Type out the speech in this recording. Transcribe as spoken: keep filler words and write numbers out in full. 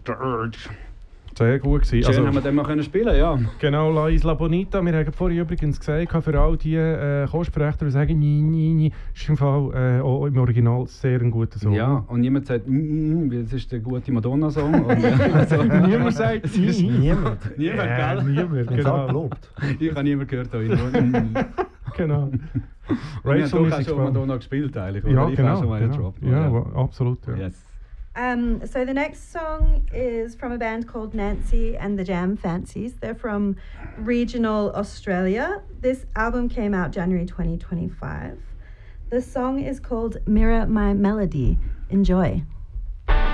Sturge. Sehr gut gewesen. Schön, also, haben wir den mal können spielen, ja. Genau, La Isla Bonita. Wir haben vorhin übrigens gesagt, für all die äh, Kostverächter, die sagen, nie, nie, nie, ist im Fall äh, auch im Original sehr ein guter Song. Ja, und niemand sagt, mm, mm, das ist der gute Madonna-Song. Also, niemand sagt, es ist niemand. Niemand, ja, gell? Niemand, genau. genau. Ich habe niemand gehört. Mm. Genau. Rachel hast schon Madonna gespielt eigentlich, ja, ich genau, schon mal genau. gedroppt. Ja, ja, absolut. Ja. Yes. Um, so the next song is from a band called Nancy and the Jam Fancies. They're from regional Australia. This album came out January twenty twenty-five. The song is called Mirror My Melody. Enjoy.